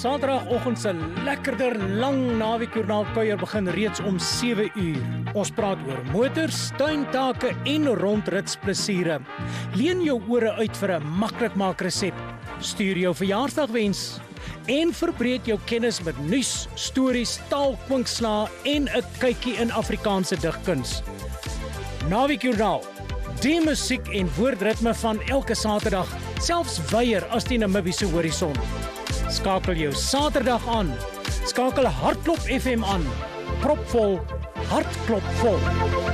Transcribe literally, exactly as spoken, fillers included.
Saterdagoggend se lekkerder lang naweekjoernaal kuier begin reeds om sewe uur. Ons praat oor motors, tuintake en rondritsplesiere. Leen jou ore uit vir 'n maklikmaak resep. Stuur jou verjaarsdagwens en verbreek jou kennis met nuus, stories, taalkwinkslae en 'n kykie in Afrikaanse digkuns. Naweekjoernaal, die musiek en woordritme van elke Saterdag, selfs weier as die Namibiese horison. Skakel jou Saterdag aan. Skakel Hartklop F M aan. Propvol, hartklopvol.